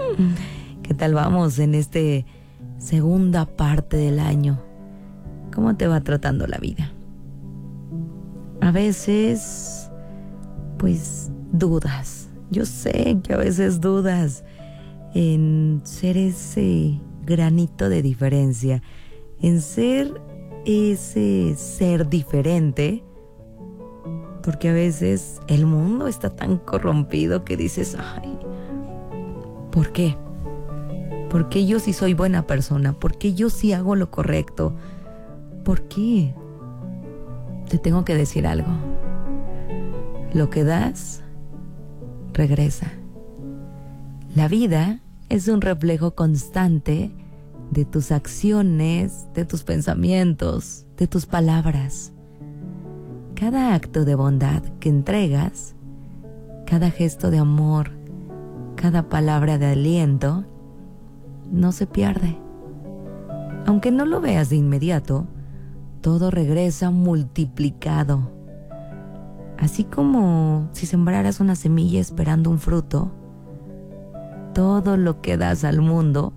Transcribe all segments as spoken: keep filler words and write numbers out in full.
¿Qué tal vamos en este segunda parte del año? ¿Cómo te va tratando la vida? A veces, pues, dudas. Yo sé que a veces dudas en ser ese granito de diferencia, en ser ese ser diferente, porque a veces el mundo está tan corrompido que dices, ay, ¿por qué? ¿Por qué yo sí soy buena persona? ¿Por qué yo sí hago lo correcto? ¿Por qué? Te tengo que decir algo. Lo que das, regresa. La vida es un reflejo constante de tus acciones, de tus pensamientos, de tus palabras. Cada acto de bondad que entregas, cada gesto de amor, cada palabra de aliento, no se pierde. Aunque no lo veas de inmediato, todo regresa multiplicado. Así como si sembraras una semilla esperando un fruto, todo lo que das al mundo,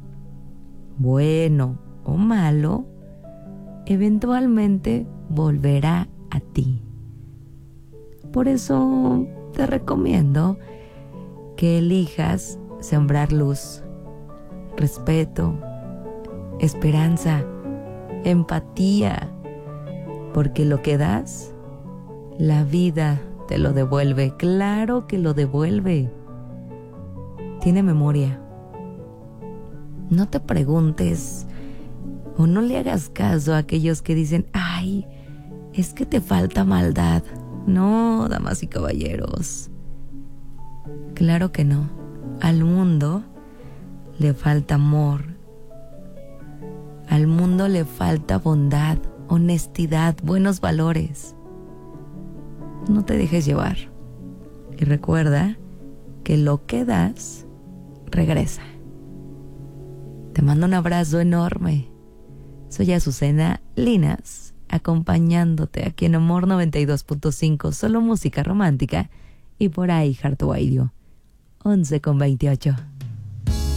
bueno o malo, eventualmente volverá a ti. Por eso te recomiendo que elijas sembrar luz, respeto, esperanza, empatía, porque lo que das, la vida te lo devuelve. Claro que lo devuelve. Tiene memoria. No te preguntes o no le hagas caso a aquellos que dicen, ay, es que te falta maldad. No, damas y caballeros. Claro que no. Al mundo le falta amor. Al mundo le falta bondad, honestidad, buenos valores. No te dejes llevar. Y recuerda que lo que das, regresa. Te mando un abrazo enorme. Soy Azucena Linas, acompañándote aquí en Amor noventa y dos punto cinco, solo música romántica, y por ahí Heart Radio, once con veintiocho.